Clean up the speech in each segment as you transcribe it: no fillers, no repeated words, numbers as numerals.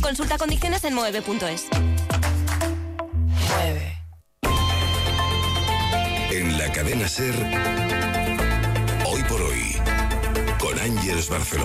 Consulta condiciones en moeve.es. En la cadena SER, Hoy por Hoy, con Ángeles Barceló.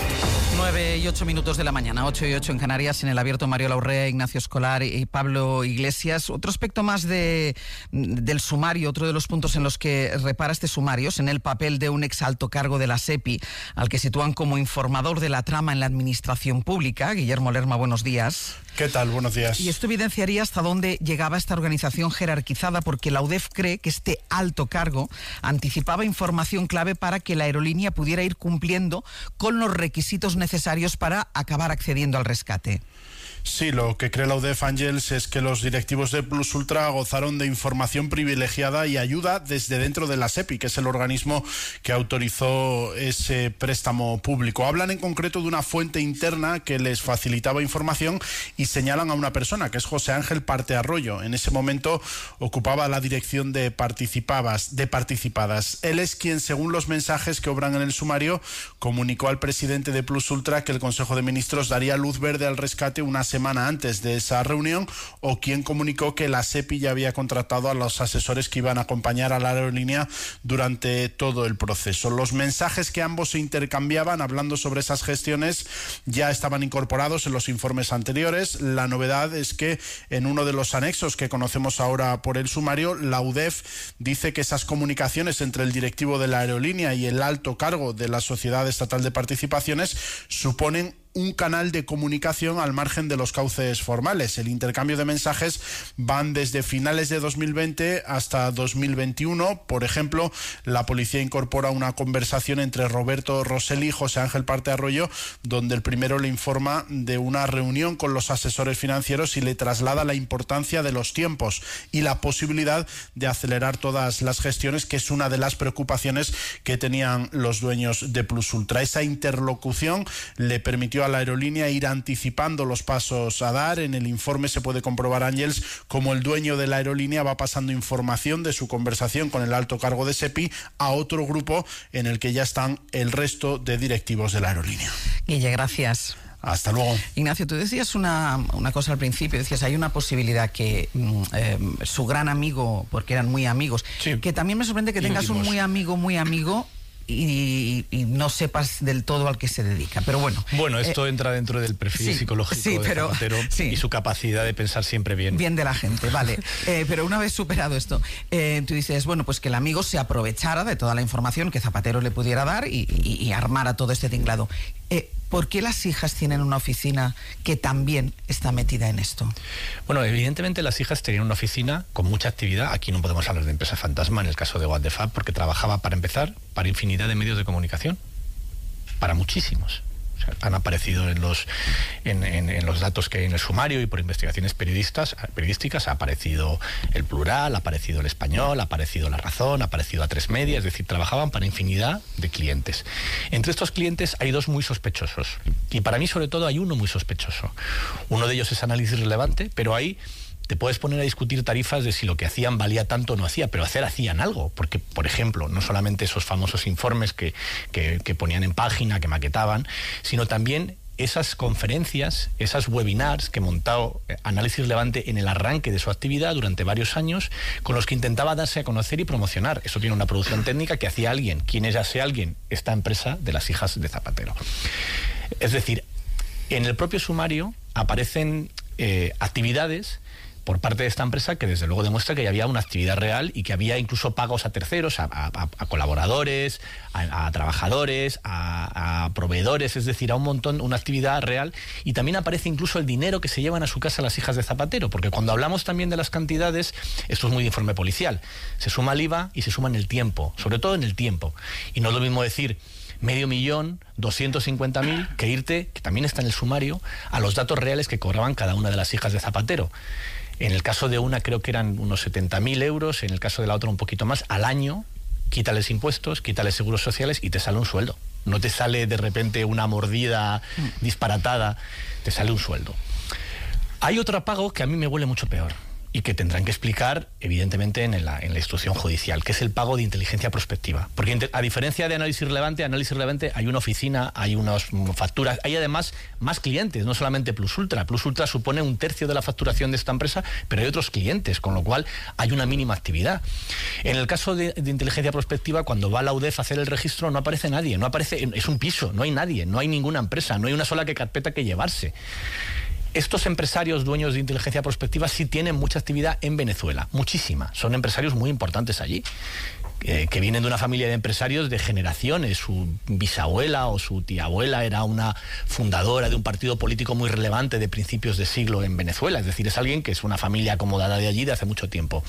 9:08 de la mañana, 8:08 en Canarias, en el abierto Mario Laurrea, Ignacio Escolar y Pablo Iglesias. Otro aspecto más del sumario, otro de los puntos en los que repara este sumario, es en el papel de un ex alto cargo de la SEPI, al que sitúan como informador de la trama en la administración pública. Guillermo Lerma, buenos días. ¿Qué tal? Buenos días. Y esto evidenciaría hasta dónde llegaba esta organización jerarquizada, porque la UDEF cree que este alto cargo anticipaba información clave para que la aerolínea pudiera ir cumpliendo con los requisitos necesarios para acabar accediendo al rescate. Sí, lo que cree la UDEF, Ángels, es que los directivos de Plus Ultra gozaron de información privilegiada y ayuda desde dentro de la SEPI, que es el organismo que autorizó ese préstamo público. Hablan en concreto de una fuente interna que les facilitaba información y señalan a una persona, que es José Ángel Partearroyo. En ese momento ocupaba la dirección de participadas. Él es quien, según los mensajes que obran en el sumario, comunicó al presidente de Plus Ultra que el Consejo de Ministros daría luz verde al rescate una semana antes de esa reunión, o quien comunicó que la SEPI ya había contratado a los asesores que iban a acompañar a la aerolínea durante todo el proceso. Los mensajes que ambos se intercambiaban hablando sobre esas gestiones ya estaban incorporados en los informes anteriores. La novedad es que en uno de los anexos que conocemos ahora por el sumario, la UDEF dice que esas comunicaciones entre el directivo de la aerolínea y el alto cargo de la Sociedad Estatal de Participaciones suponen un canal de comunicación al margen de los cauces formales. El intercambio de mensajes van desde finales de 2020 hasta 2021. Por ejemplo, la policía incorpora una conversación entre Roberto Rosselli y José Ángel Partearroyo, donde el primero le informa de una reunión con los asesores financieros y le traslada la importancia de los tiempos y la posibilidad de acelerar todas las gestiones, que es una de las preocupaciones que tenían los dueños de Plus Ultra. Esa interlocución le permitió a la aerolínea ir anticipando los pasos a dar. En el informe se puede comprobar, Ángels, cómo el dueño de la aerolínea va pasando información de su conversación con el alto cargo de SEPI a otro grupo en el que ya están el resto de directivos de la aerolínea. Guille, gracias. Hasta luego. Ignacio, tú decías una cosa al principio, decías, hay una posibilidad que su gran amigo, porque eran muy amigos, sí, que también me sorprende que tengas un muy amigo, y no sepas del todo al que se dedica, pero bueno. Bueno, esto entra dentro del perfil psicológico de Zapatero y su capacidad de pensar siempre bien. Bien de la gente, vale. Pero una vez superado esto, tú dices, bueno, pues que el amigo se aprovechara de toda la información que Zapatero le pudiera dar y armara todo este tinglado. ¿Por qué las hijas tienen una oficina que también está metida en esto? Bueno, evidentemente las hijas tenían una oficina con mucha actividad. Aquí no podemos hablar de empresa fantasma en el caso de What the Fuck, porque trabajaba, para empezar, para infinidad de medios de comunicación, para muchísimos. O sea, han aparecido en los datos que hay en el sumario y por investigaciones periodísticas ha aparecido El Plural, ha aparecido El Español, ha aparecido La Razón, ha aparecido A3 Media, es decir, trabajaban para infinidad de clientes. Entre estos clientes hay dos muy sospechosos, y para mí sobre todo hay uno muy sospechoso. Uno de ellos es Análisis Relevante, pero ahí te puedes poner a discutir tarifas de si lo que hacían valía tanto o no hacía, pero hacían algo, porque, por ejemplo, no solamente esos famosos informes que ponían en página, que maquetaban, sino también esas conferencias, esas webinars que montó Análisis Relevante en el arranque de su actividad durante varios años, con los que intentaba darse a conocer y promocionar. Eso tiene una producción técnica que hacía alguien. ¿Quién es ese alguien? Esta empresa de las hijas de Zapatero. Es decir, en el propio sumario aparecen actividades por parte de esta empresa que desde luego demuestra que había una actividad real y que había incluso pagos a terceros, a colaboradores, a trabajadores, a proveedores, es decir, a un montón, una actividad real. Y también aparece incluso el dinero que se llevan a su casa las hijas de Zapatero, porque cuando hablamos también de las cantidades, esto es muy de informe policial, se suma el IVA y se suma en el tiempo, sobre todo en el tiempo. Y no es lo mismo decir 500.000, 250.000, que irte, que también está en el sumario, a los datos reales que cobraban cada una de las hijas de Zapatero. En el caso de una creo que eran unos 70.000 euros, en el caso de la otra un poquito más, al año. Quítales impuestos, quítales seguros sociales y te sale un sueldo. No te sale de repente una mordida disparatada, te sale un sueldo. Hay otro pago que a mí me huele mucho peor. y que tendrán que explicar, evidentemente, en la instrucción judicial, que es el pago de inteligencia prospectiva. Porque a diferencia de análisis relevante hay una oficina, hay unas facturas, hay además más clientes, no solamente Plus Ultra. Plus Ultra supone 1/3 de la facturación de esta empresa, pero hay otros clientes, con lo cual hay una mínima actividad. En el caso de inteligencia prospectiva, cuando va la UDEF a hacer el registro, no aparece nadie, es un piso, no hay nadie, no hay ninguna empresa, no hay una sola carpeta que llevarse. Estos empresarios dueños de inteligencia prospectiva sí tienen mucha actividad en Venezuela, muchísima. Son empresarios muy importantes allí, que vienen de una familia de empresarios de generaciones. Su bisabuela o su tiabuela era una fundadora de un partido político muy relevante de principios de siglo en Venezuela. Es decir, es alguien que es una familia acomodada de allí de hace mucho tiempo.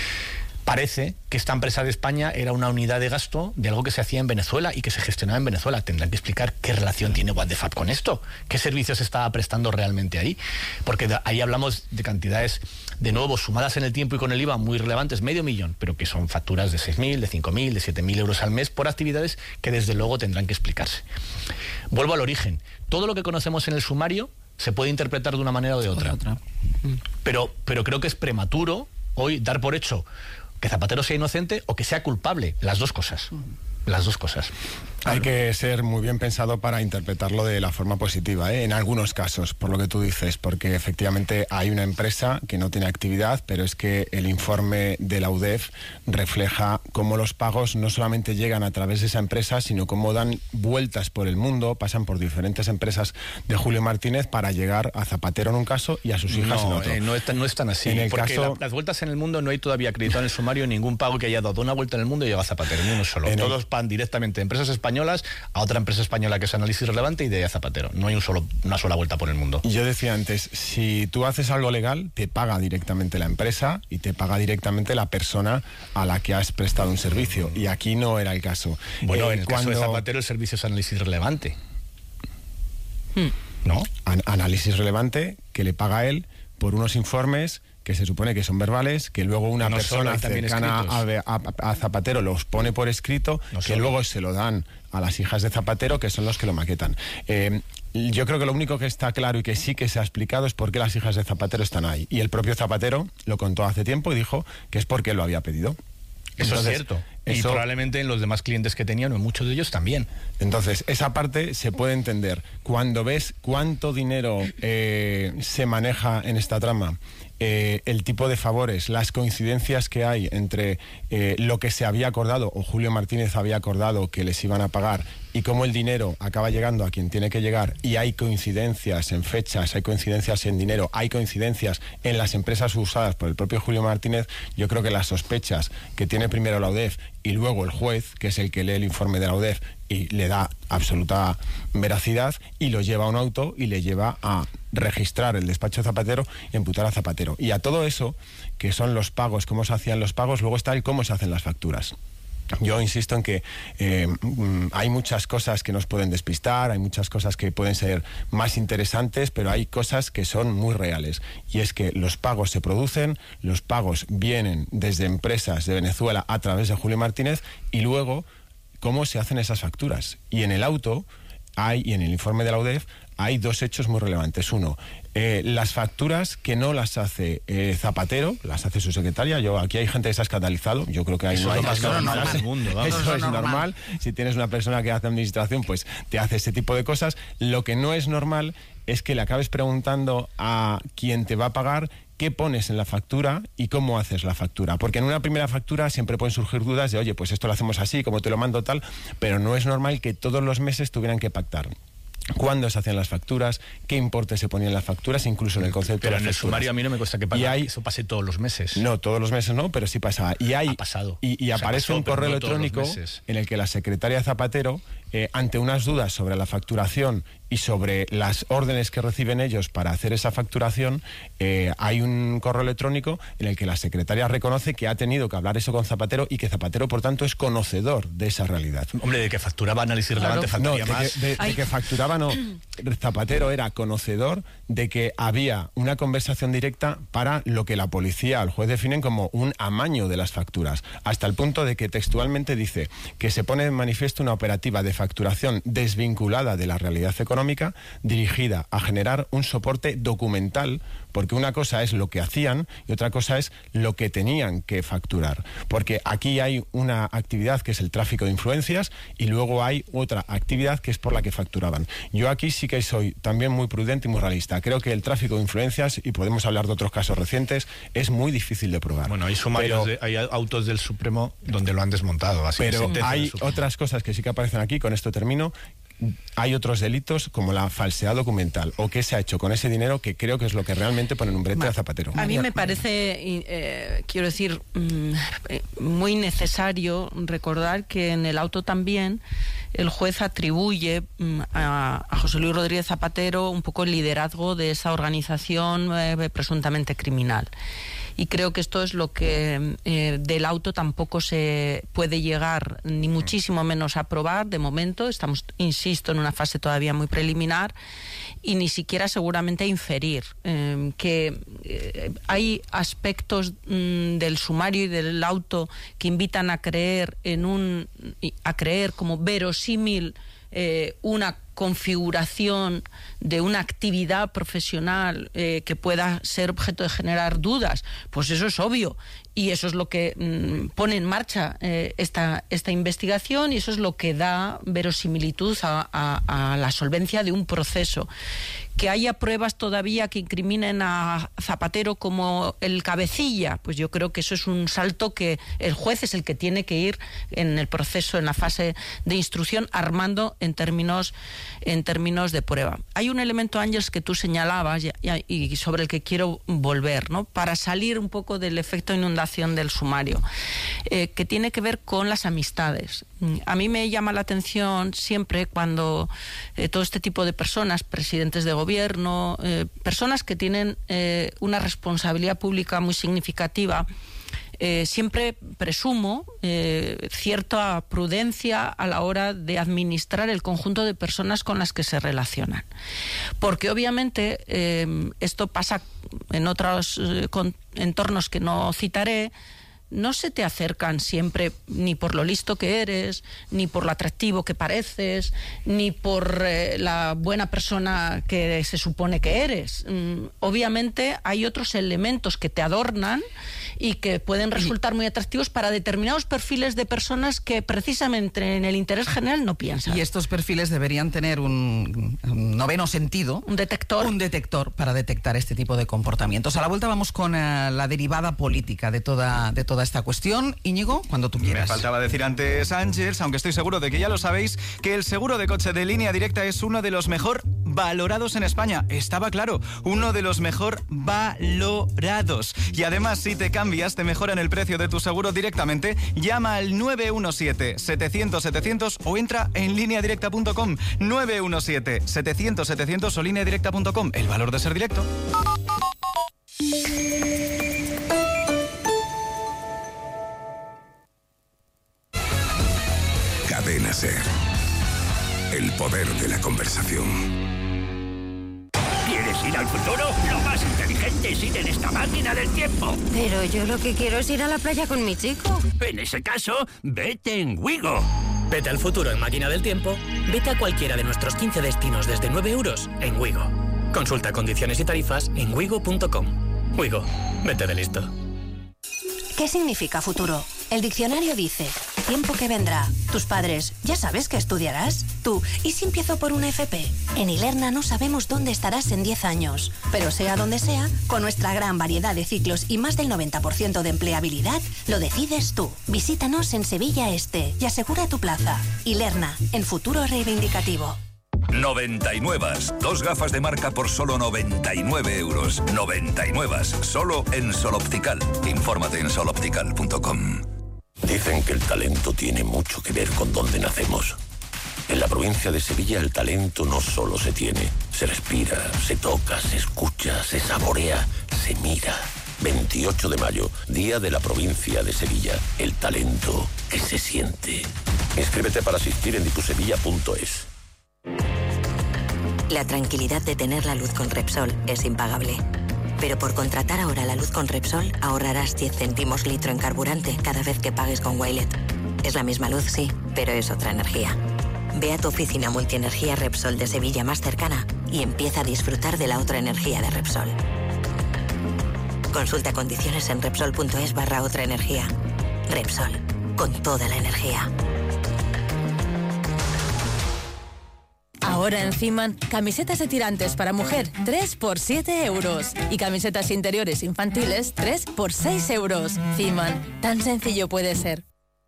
Parece que esta empresa de España era una unidad de gasto de algo que se hacía en Venezuela y que se gestionaba en Venezuela. Tendrán que explicar qué relación tiene What the Fuck con esto, qué servicios estaba prestando realmente ahí, porque ahí hablamos de cantidades, de nuevo, sumadas en el tiempo y con el IVA muy relevantes, 500.000, pero que son facturas de 6.000, de 5.000, de 7.000 euros al mes por actividades que desde luego tendrán que explicarse. Vuelvo al origen. Todo lo que conocemos en el sumario se puede interpretar de una manera o de otra. Pero creo que es prematuro hoy dar por hecho que Zapatero sea inocente o que sea culpable. Las dos cosas. Las dos cosas. Hay que ser muy bien pensado para interpretarlo de la forma positiva, en algunos casos, por lo que tú dices, porque efectivamente hay una empresa que no tiene actividad, pero es que el informe de la UDEF refleja cómo los pagos no solamente llegan a través de esa empresa, sino cómo dan vueltas por el mundo, pasan por diferentes empresas de Julio Martínez para llegar a Zapatero en un caso y a sus hijas en otro. No es tan así, en el porque caso, las vueltas en el mundo no hay todavía acreditado en el sumario ningún pago que haya dado una vuelta en el mundo y llega a Zapatero, ni uno solo. Todos van directamente de empresas españolas a otra empresa española que es Análisis Relevante y de Zapatero. No hay una sola vuelta por el mundo. Yo decía antes, si tú haces algo legal, te paga directamente la empresa y te paga directamente la persona a la que has prestado un servicio. Y aquí no era el caso. Bueno, en el caso de Zapatero el servicio es Análisis Relevante. ¿No? Análisis Relevante que le paga a él por unos informes que se supone que son verbales, que luego una persona cercana a Zapatero los pone por escrito, que luego se lo dan a las hijas de Zapatero, que son los que lo maquetan. Yo creo que lo único que está claro y que sí que se ha explicado es por qué las hijas de Zapatero están ahí. Y el propio Zapatero lo contó hace tiempo y dijo que es porque él lo había pedido. Eso es cierto. Y probablemente en los demás clientes que tenían, o en muchos de ellos también. Entonces, esa parte se puede entender. Cuando ves cuánto dinero se maneja en esta trama, el tipo de favores, las coincidencias que hay entre lo que se había acordado o Julio Martínez había acordado que les iban a pagar y cómo el dinero acaba llegando a quien tiene que llegar, y hay coincidencias en fechas, hay coincidencias en dinero, hay coincidencias en las empresas usadas por el propio Julio Martínez, yo creo que las sospechas que tiene primero la UDEF y luego el juez, que es el que lee el informe de la UDEF y le da absoluta veracidad y lo lleva a un auto y le lleva a registrar el despacho de Zapatero y imputar a Zapatero. Y a todo eso, que son los pagos, cómo se hacían los pagos, luego está el cómo se hacen las facturas. Yo insisto en que hay muchas cosas que nos pueden despistar, hay muchas cosas que pueden ser más interesantes, pero hay cosas que son muy reales. Y es que los pagos se producen, los pagos vienen desde empresas de Venezuela a través de Julio Martínez, y luego cómo se hacen esas facturas. Y en el auto y en el informe de la UDEF hay dos hechos muy relevantes. Uno, las facturas que no las hace Zapatero, las hace su secretaria. Aquí hay gente que se ha escandalizado. Yo creo que hay eso es normal del mundo. Vamos. Eso es normal. Si tienes una persona que hace administración, pues te hace ese tipo de cosas. Lo que no es normal es que le acabes preguntando a quien te va a pagar qué pones en la factura y cómo haces la factura. Porque en una primera factura siempre pueden surgir dudas de, oye, pues esto lo hacemos así, como te lo mando tal, pero no es normal que todos los meses tuvieran que pactar cuándo se hacían las facturas, qué importe se ponían en las facturas, incluso en el concepto pero de las en el facturas. sumario a mí no me cuesta que eso pase todos los meses. No, todos los meses no, pero sí pasaba. Ha pasado. Y aparece un correo electrónico en el que la secretaria Zapatero, ante unas dudas sobre la facturación y sobre las órdenes que reciben ellos para hacer esa facturación, hay un correo electrónico en el que la secretaria reconoce que ha tenido que hablar eso con Zapatero y que Zapatero, por tanto, es conocedor de esa realidad. Hombre, de que facturaba Análisis Relevante, facturaría más. De que facturaba no. Zapatero era conocedor de que había una conversación directa para lo que la policía, el juez definen como un amaño de las facturas, hasta el punto de que textualmente dice que se pone en manifiesto una operativa de facturación desvinculada de la realidad económica económica dirigida a generar un soporte documental, porque una cosa es lo que hacían y otra cosa es lo que tenían que facturar. Porque aquí hay una actividad que es el tráfico de influencias y luego hay otra actividad que es por la que facturaban. Yo aquí sí que soy también muy prudente y muy realista. Creo que el tráfico de influencias, y podemos hablar de otros casos recientes, es muy difícil de probar. Bueno, hay sumarios, hay autos del Supremo donde lo han desmontado. Así pero hay otras cosas que sí que aparecen aquí, con esto termino. Hay otros delitos como la falsedad documental o qué se ha hecho con ese dinero, que creo que es lo que realmente pone en un brete a Zapatero. A mí me parece, quiero decir, muy necesario recordar que en el auto también el juez atribuye a José Luis Rodríguez Zapatero un poco el liderazgo de esa organización presuntamente criminal. Y creo que esto es lo que del auto tampoco se puede llegar, ni muchísimo menos a probar de momento. Estamos, insisto, en una fase todavía muy preliminar y ni siquiera seguramente a inferir que hay aspectos del sumario y del auto que invitan a creer como verosímil una configuración de una actividad profesional que pueda ser objeto de generar dudas, pues eso es obvio. Y eso es lo que pone en marcha esta investigación, y eso es lo que da verosimilitud a la solvencia de un proceso. Que haya pruebas todavía que incriminen a Zapatero como el cabecilla, pues yo creo que eso es un salto que el juez es el que tiene que ir en el proceso, en la fase de instrucción, armando en términos de prueba. Hay un elemento, Ángeles, que tú señalabas y sobre el que quiero volver, ¿no? Para salir un poco del efecto inundación del sumario, que tiene que ver con las amistades. A mí me llama la atención siempre cuando todo este tipo de personas, presidentes de gobierno, personas que tienen una responsabilidad pública muy significativa, siempre presumo cierta prudencia a la hora de administrar el conjunto de personas con las que se relacionan. Porque obviamente esto pasa en otros entornos que no citaré. No se te acercan siempre ni por lo listo que eres, ni por lo atractivo que pareces, ni por la buena persona que se supone que eres. Obviamente hay otros elementos que te adornan y que pueden resultar muy atractivos para determinados perfiles de personas que precisamente en el interés general no piensan. Y estos perfiles deberían tener un noveno sentido. Un detector. Un detector para detectar este tipo de comportamientos. A la vuelta vamos con la derivada política de toda esta cuestión. Íñigo, cuando tú quieras. Me faltaba decir antes, Ángeles, aunque estoy seguro de que ya lo sabéis, que el seguro de coche de Línea Directa es uno de los mejor valorados en España. Estaba claro, uno de los mejor valorados. Y además, si te cambias, te mejoran el precio de tu seguro directamente. Llama al 917-700-700 o entra en lineadirecta.com. 917-700-700 o lineadirecta.com. El valor de ser directo. Cadena SER. El poder de la conversación. ¿Quieres ir al futuro? Lo más inteligente es ir en esta máquina del tiempo. Pero yo lo que quiero es ir a la playa con mi chico. En ese caso, vete en Wigo. Vete al futuro en máquina del tiempo. Vete a cualquiera de nuestros 15 destinos desde 9 euros en Wigo. Consulta condiciones y tarifas en wigo.com. Wigo, vete de listo. ¿Qué significa futuro? El diccionario dice: tiempo que vendrá. Tus padres, ¿ya sabes qué estudiarás? Tú, ¿y si empiezo por una FP? En Ilerna no sabemos dónde estarás en 10 años. Pero sea donde sea, con nuestra gran variedad de ciclos y más del 90% de empleabilidad, lo decides tú. Visítanos en Sevilla Este y asegura tu plaza. Ilerna, en futuro reivindicativo. 99. Dos gafas de marca por solo 99 euros. 99. Solo en Sol Optical. Infórmate en soloptical.com. Dicen que el talento tiene mucho que ver con dónde nacemos. En la provincia de Sevilla el talento no solo se tiene, se respira, se toca, se escucha, se saborea, se mira. 28 de mayo, Día de la Provincia de Sevilla. El talento que se siente. Inscríbete para asistir en ditusevilla.es. La tranquilidad de tener la luz con Repsol es impagable. Pero por contratar ahora la luz con Repsol ahorrarás 10 céntimos litro en carburante cada vez que pagues con Wilet. Es la misma luz, sí, pero es otra energía. Ve a tu oficina multienergía Repsol de Sevilla más cercana y empieza a disfrutar de la otra energía de Repsol. Consulta condiciones en Repsol.es/otra energía. Repsol, con toda la energía. Ahora en Ciman, camisetas de tirantes para mujer, 3 por 7 euros. Y camisetas interiores infantiles, 3 por 6 euros. Ciman, tan sencillo puede ser.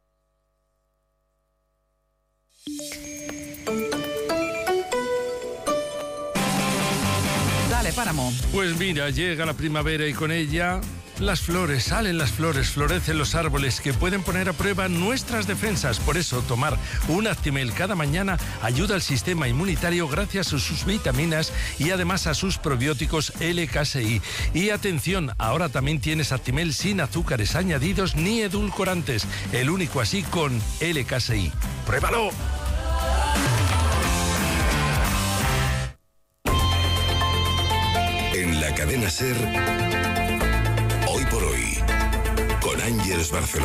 Dale, Páramo. Pues mira, llega la primavera y con ella las flores, salen las flores, florecen los árboles que pueden poner a prueba nuestras defensas. Por eso tomar un Actimel cada mañana ayuda al sistema inmunitario gracias a sus vitaminas y además a sus probióticos L-caseín. Y atención, ahora también tienes Actimel sin azúcares añadidos ni edulcorantes, el único así con L-caseín. ¡Pruébalo! En la cadena SER, Hoy por Hoy, con Ángeles Barceló.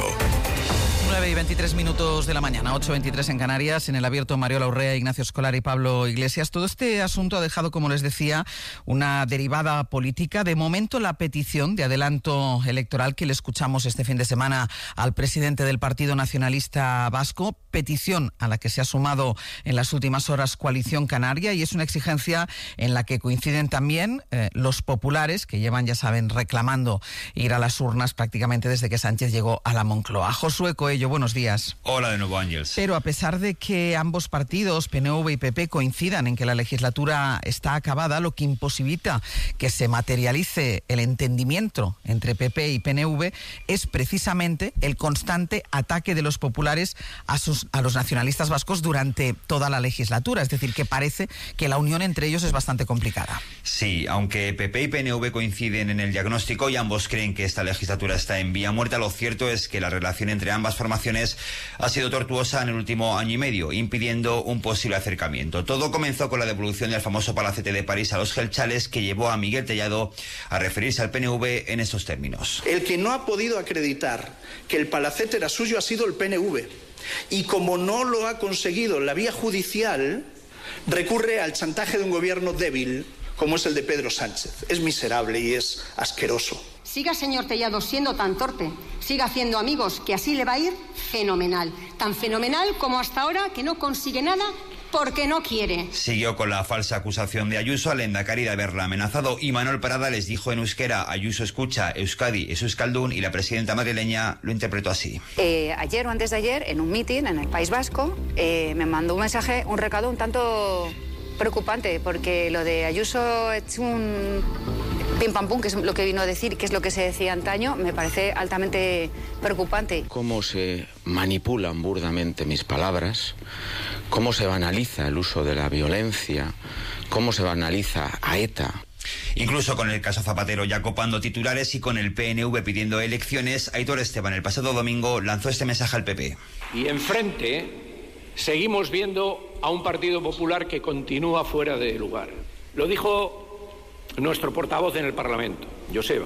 9:23 de la mañana, 8:23 en Canarias, en el Abierto Mariola Urrea, Ignacio Escolar y Pablo Iglesias. Todo este asunto ha dejado, como les decía, una derivada política. De momento, la petición de adelanto electoral que le escuchamos este fin de semana al presidente del Partido Nacionalista Vasco, petición a la que se ha sumado en las últimas horas Coalición Canaria, y es una exigencia en la que coinciden también los populares, que llevan, ya saben, reclamando ir a las urnas prácticamente desde que Sánchez llegó a la Moncloa. Josué Coello, buenos días. Hola de nuevo, Ángeles. Pero a pesar de que ambos partidos, PNV y PP, coincidan en que la legislatura está acabada, lo que imposibilita que se materialice el entendimiento entre PP y PNV es precisamente el constante ataque de los populares a los nacionalistas vascos durante toda la legislatura. Es decir, que parece que la unión entre ellos es bastante complicada. Sí, aunque PP y PNV coinciden en el diagnóstico y ambos creen que esta legislatura está en vía muerta, lo cierto es que la relación entre ambas formaciones ha sido tortuosa en el último año y medio, impidiendo un posible acercamiento. Todo comenzó con la devolución del famoso palacete de París a los Gelchales, que llevó a Miguel Tellado a referirse al PNV en estos términos. El que no ha podido acreditar que el palacete era suyo ha sido el PNV. Y como no lo ha conseguido en la vía judicial, recurre al chantaje de un gobierno débil como es el de Pedro Sánchez. Es miserable y es asqueroso. Siga, señor Tellado, siendo tan torpe. Siga haciendo amigos, que así le va a ir fenomenal. Tan fenomenal como hasta ahora, que no consigue nada porque no quiere. Siguió con la falsa acusación de Ayuso al lehendakari de haberla amenazado, y Manuel Parada les dijo en euskera: Ayuso escucha, Euskadi es euskaldun, y la presidenta madrileña lo interpretó así. Ayer o antes de ayer, en un mitin en el País Vasco, me mandó un mensaje, un recado un tanto preocupante, porque lo de Ayuso es un pim pam pum, que es lo que vino a decir, que es lo que se decía antaño, me parece altamente preocupante. Cómo se manipulan burdamente mis palabras, cómo se banaliza el uso de la violencia, cómo se banaliza a ETA. Incluso con el caso Zapatero ya copando titulares y con el PNV pidiendo elecciones, Aitor Esteban el pasado domingo lanzó este mensaje al PP. Y enfrente seguimos viendo a un Partido Popular que continúa fuera de lugar. Lo dijo nuestro portavoz en el Parlamento, Joseba.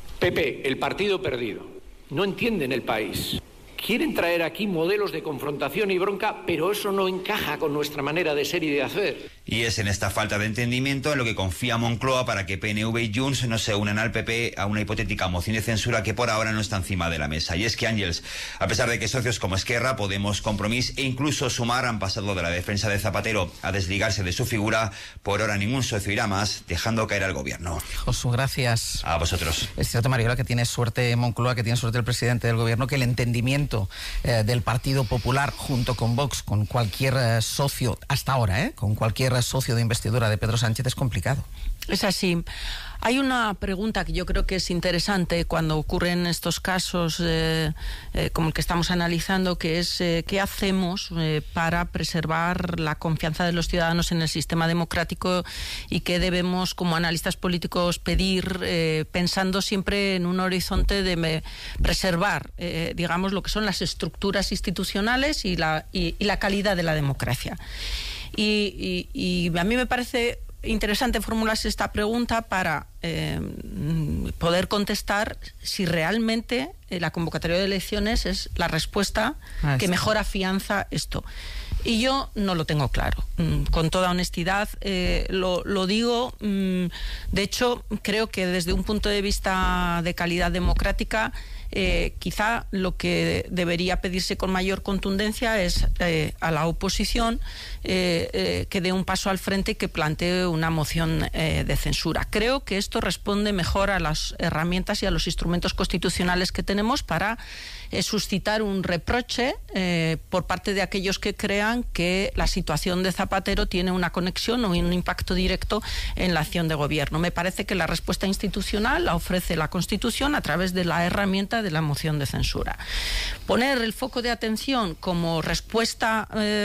PP, el partido perdido. No entienden el país. Quieren traer aquí modelos de confrontación y bronca, pero eso no encaja con nuestra manera de ser y de hacer. Y es en esta falta de entendimiento en lo que confía Moncloa para que PNV y Junts no se unan al PP a una hipotética moción de censura que por ahora no está encima de la mesa. Y es que, Ángeles, a pesar de que socios como Esquerra, Podemos, Compromís e incluso Sumar han pasado de la defensa de Zapatero a desligarse de su figura, por ahora ningún socio irá más, dejando caer al gobierno. Josu, gracias. A vosotros. Es cierto, Mariola, que tiene suerte Moncloa, que tiene suerte el presidente del gobierno, que el entendimiento del Partido Popular junto con Vox, con cualquier socio, hasta ahora, con cualquier socio de investidura de Pedro Sánchez es complicado. Es así. Hay una pregunta que yo creo que es interesante cuando ocurren estos casos como el que estamos analizando, que es ¿qué hacemos para preservar la confianza de los ciudadanos en el sistema democrático, y qué debemos como analistas políticos pedir, pensando siempre en un horizonte de preservar, digamos, lo que son las estructuras institucionales y la calidad de la democracia? Y a mí me parece interesante formularse esta pregunta para poder contestar si realmente la convocatoria de elecciones es la respuesta que mejor afianza esto. Y yo no lo tengo claro, con toda honestidad lo digo. De hecho, creo que desde un punto de vista de calidad democrática, quizá lo que debería pedirse con mayor contundencia es a la oposición que dé un paso al frente y que plantee una moción de censura. Creo que esto responde mejor a las herramientas y a los instrumentos constitucionales que tenemos para suscitar un reproche por parte de aquellos que crean que la situación de Zapatero tiene una conexión o un impacto directo en la acción de gobierno. Me parece que la respuesta institucional la ofrece la Constitución a través de la herramienta de la moción de censura. Poner el foco de atención como respuesta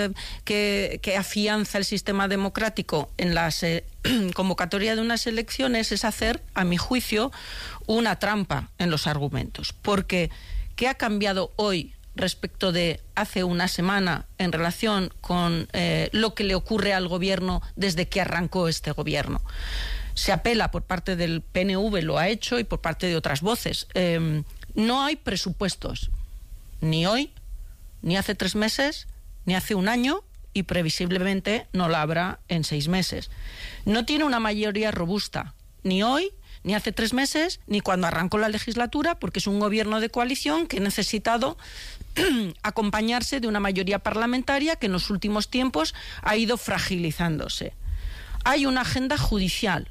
que afianza el sistema democrático en las convocatoria de unas elecciones es hacer, a mi juicio, una trampa en los argumentos, porque ¿qué ha cambiado hoy respecto de hace una semana en relación con lo que le ocurre al gobierno desde que arrancó este gobierno? Se apela por parte del PNV, lo ha hecho, y por parte de otras voces. No hay presupuestos, ni hoy, ni hace 3 meses, ni hace un año, y previsiblemente no la habrá en 6 meses. No tiene una mayoría robusta, ni hoy, ni hace 3 meses, ni cuando arrancó la legislatura, porque es un gobierno de coalición que ha necesitado acompañarse de una mayoría parlamentaria que en los últimos tiempos ha ido fragilizándose. Hay una agenda judicial,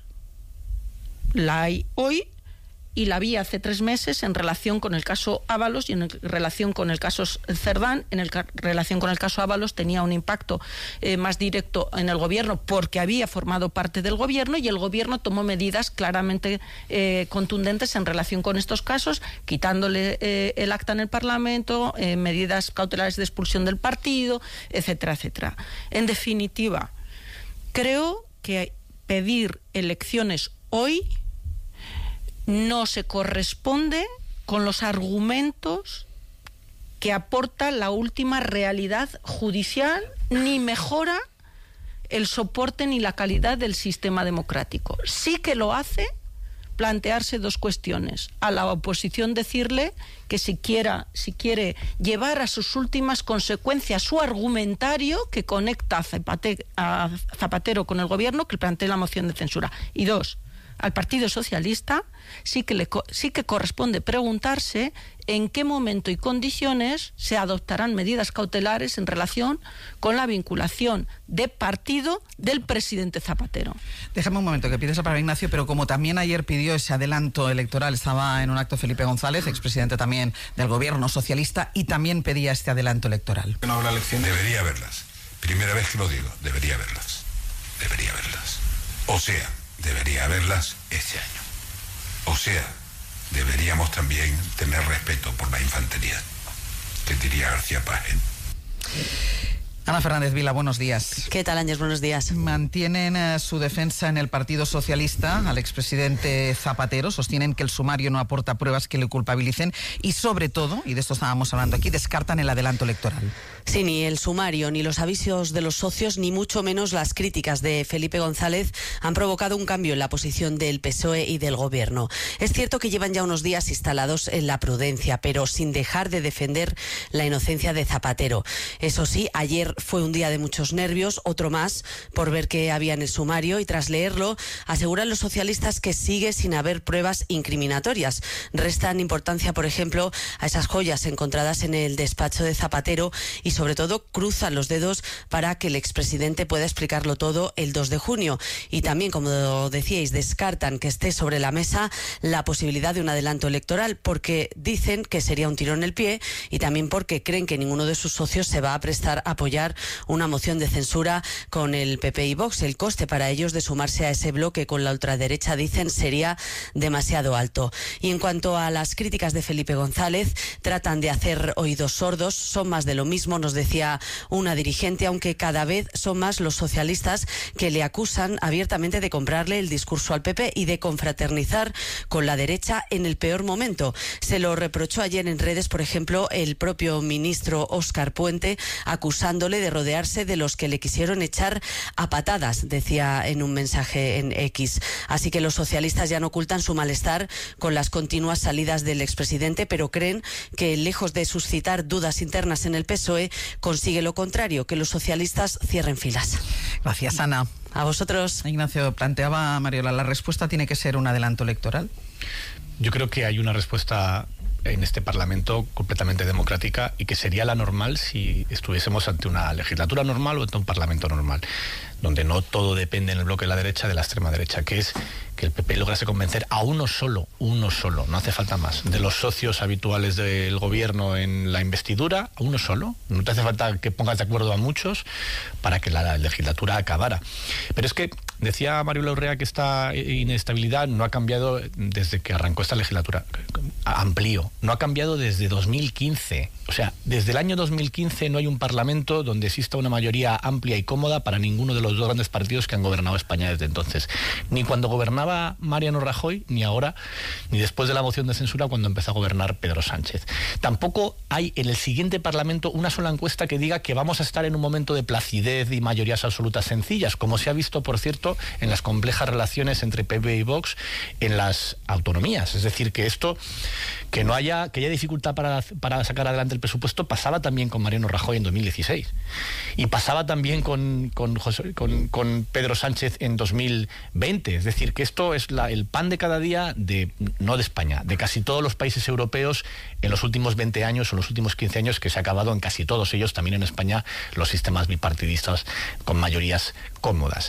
la hay hoy y la vi hace 3 meses en relación con el caso Ábalos y en relación con el caso Cerdán. En relación con el caso Ábalos tenía un impacto más directo en el gobierno porque había formado parte del gobierno, y el gobierno tomó medidas claramente contundentes en relación con estos casos, quitándole el acta en el Parlamento, medidas cautelares de expulsión del partido, etcétera, etcétera. En definitiva, creo que pedir elecciones hoy no se corresponde con los argumentos que aporta la última realidad judicial, ni mejora el soporte ni la calidad del sistema democrático. Sí que lo hace plantearse 2 cuestiones. A la oposición decirle que si quiere llevar a sus últimas consecuencias su argumentario que conecta a Zapatero con el gobierno, que plantee la moción de censura. Y 2, al Partido Socialista sí que corresponde preguntarse en qué momento y condiciones se adoptarán medidas cautelares en relación con la vinculación de partido del presidente Zapatero. Déjame un momento, que pides la palabra, Ignacio, pero como también ayer pidió ese adelanto electoral, estaba en un acto Felipe González, expresidente también del gobierno socialista, y también pedía este adelanto electoral. No habrá elección. Debería haberlas. Primera vez que lo digo, debería haberlas. Debería haberlas. O sea, debería haberlas este año. O sea, deberíamos también tener respeto por la infantería, que diría García Páez. Ana Fernández Vila, buenos días. ¿Qué tal, Ángel? Buenos días. Mantienen su defensa en el Partido Socialista al expresidente Zapatero, sostienen que el sumario no aporta pruebas que le culpabilicen y, sobre todo, y de esto estábamos hablando aquí, descartan el adelanto electoral. Sí, ni el sumario, ni los avisos de los socios, ni mucho menos las críticas de Felipe González han provocado un cambio en la posición del PSOE y del Gobierno. Es cierto que llevan ya unos días instalados en la prudencia, pero sin dejar de defender la inocencia de Zapatero. Eso sí, ayer fue un día de muchos nervios, otro más, por ver qué había en el sumario, y tras leerlo, aseguran los socialistas que sigue sin haber pruebas incriminatorias. Restan importancia, por ejemplo, a esas joyas encontradas en el despacho de Zapatero y, sobre todo, cruzan los dedos para que el expresidente pueda explicarlo todo el 2 de junio. Y también, como decíais, descartan que esté sobre la mesa la posibilidad de un adelanto electoral, porque dicen que sería un tiro en el pie, y también porque creen que ninguno de sus socios se va a prestar a apoyar una moción de censura con el PP y Vox. El coste para ellos de sumarse a ese bloque con la ultraderecha, dicen, sería demasiado alto. Y en cuanto a las críticas de Felipe González, tratan de hacer oídos sordos, son más de lo mismo, nos decía una dirigente, aunque cada vez son más los socialistas que le acusan abiertamente de comprarle el discurso al PP y de confraternizar con la derecha en el peor momento. Se lo reprochó ayer en redes, por ejemplo, el propio ministro Óscar Puente, acusándole acusándole de rodearse de los que le quisieron echar a patadas, decía en un mensaje en X. Así que los socialistas ya no ocultan su malestar con las continuas salidas del expresidente, pero creen que, lejos de suscitar dudas internas en el PSOE, consigue lo contrario, que los socialistas cierren filas. Gracias, Ana. A vosotros. Ignacio, planteaba Mariola, ¿la respuesta tiene que ser un adelanto electoral? Yo creo que hay una respuesta en este Parlamento completamente democrática y que sería la normal si estuviésemos ante una legislatura normal o ante un Parlamento normal, donde no todo depende en el bloque de la derecha de la extrema derecha, que es que el PP lograse convencer a uno solo, no hace falta más, de los socios habituales del gobierno en la investidura, a uno solo. No te hace falta que pongas de acuerdo a muchos para que la legislatura acabara. Pero es que decía Mariola Urrea que esta inestabilidad no ha cambiado desde que arrancó esta legislatura. Amplío, no ha cambiado desde 2015. O sea, desde el año 2015 no hay un Parlamento donde exista una mayoría amplia y cómoda para ninguno de los dos grandes partidos que han gobernado España desde entonces. Ni cuando gobernaba Mariano Rajoy, ni ahora, ni después de la moción de censura cuando empezó a gobernar Pedro Sánchez. Tampoco hay en el siguiente Parlamento una sola encuesta que diga que vamos a estar en un momento de placidez y mayorías absolutas sencillas, como se ha visto, por cierto, en las complejas relaciones entre PP y Vox en las autonomías. Es decir, que esto, que haya dificultad para sacar adelante el presupuesto, pasaba también con Mariano Rajoy en 2016 y pasaba también con Pedro Sánchez en 2020. Es decir, que esto es el pan de cada día no de España, de casi todos los países europeos en los últimos 20 años o los últimos 15 años, que se ha acabado en casi todos ellos, también en España, los sistemas bipartidistas con mayorías cómodas.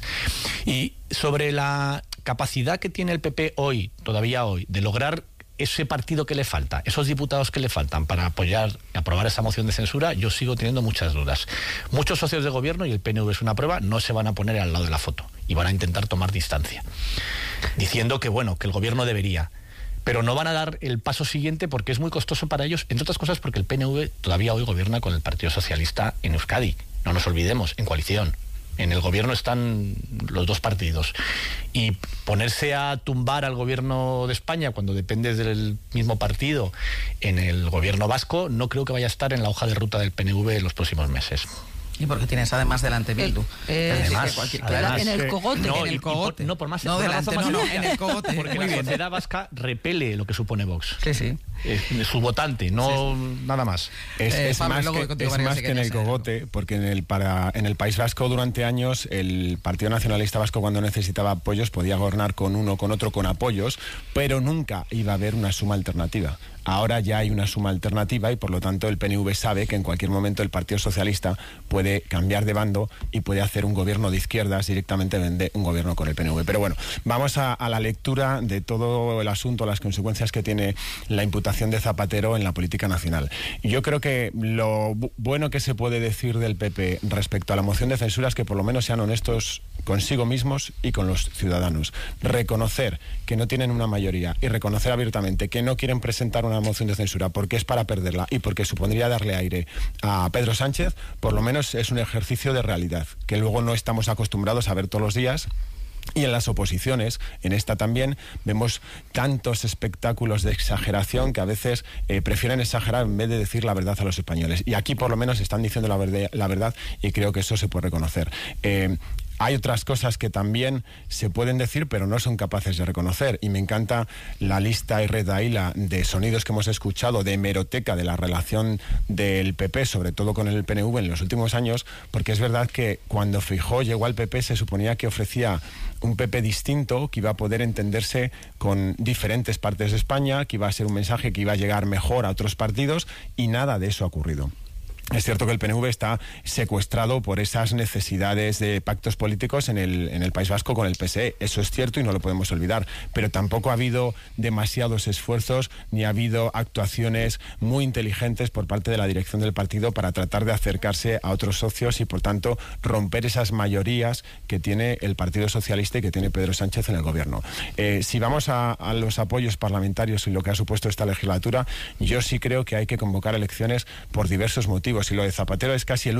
Y sobre la capacidad que tiene el PP hoy, todavía hoy, de lograr ese partido que le falta, esos diputados que le faltan para aprobar esa moción de censura, yo sigo teniendo muchas dudas. Muchos socios de gobierno, y el PNV es una prueba, no se van a poner al lado de la foto y van a intentar tomar distancia, diciendo que el gobierno debería, pero no van a dar el paso siguiente porque es muy costoso para ellos, entre otras cosas porque el PNV todavía hoy gobierna con el Partido Socialista en Euskadi, no nos olvidemos, en coalición. En el gobierno están los dos partidos. Y ponerse a tumbar al gobierno de España cuando dependes del mismo partido en el gobierno vasco, no creo que vaya a estar en la hoja de ruta del PNV en los próximos meses. Y porque tienes además delante Bildu. Además, en el cogote. En el cogote. No, por más. No, delante, en el cogote. Porque la sociedad vasca repele lo que supone Vox. Sí. Su votante, no nada más. Es más que en el cogote, porque en el País Vasco durante años el Partido Nacionalista Vasco, cuando necesitaba apoyos, podía gobernar con uno, con otro, con apoyos, pero nunca iba a haber una suma alternativa. Ahora ya hay una suma alternativa y por lo tanto el PNV sabe que en cualquier momento el Partido Socialista puede cambiar de bando y puede hacer un gobierno de izquierdas, directamente vende un gobierno con el PNV. Pero bueno, vamos a la lectura de todo el asunto, las consecuencias que tiene la imputación de Zapatero en la política nacional. Y yo creo que lo bueno que se puede decir del PP respecto a la moción de censura es que por lo menos sean honestos consigo mismos y con los ciudadanos. Reconocer que no tienen una mayoría y reconocer abiertamente que no quieren presentar una moción de censura porque es para perderla y porque supondría darle aire a Pedro Sánchez, por lo menos es un ejercicio de realidad, que luego no estamos acostumbrados a ver todos los días. Y en las oposiciones, en esta también, vemos tantos espectáculos de exageración que a veces prefieren exagerar en vez de decir la verdad a los españoles. Y aquí por lo menos están diciendo la verdad y creo que eso se puede reconocer. Hay otras cosas que también se pueden decir, pero no son capaces de reconocer. Y me encanta la lista y retahíla de sonidos que hemos escuchado de hemeroteca de la relación del PP, sobre todo con el PNV en los últimos años, porque es verdad que cuando Feijóo llegó al PP se suponía que ofrecía un PP distinto, que iba a poder entenderse con diferentes partes de España, que iba a ser un mensaje que iba a llegar mejor a otros partidos, y nada de eso ha ocurrido. Es cierto que el PNV está secuestrado por esas necesidades de pactos políticos en el País Vasco con el PSE. Eso es cierto y no lo podemos olvidar. Pero tampoco ha habido demasiados esfuerzos ni ha habido actuaciones muy inteligentes por parte de la dirección del partido para tratar de acercarse a otros socios y, por tanto, romper esas mayorías que tiene el Partido Socialista y que tiene Pedro Sánchez en el gobierno. Si vamos a los apoyos parlamentarios y lo que ha supuesto esta legislatura, yo sí creo que hay que convocar elecciones por diversos motivos. Y lo de Zapatero es casi el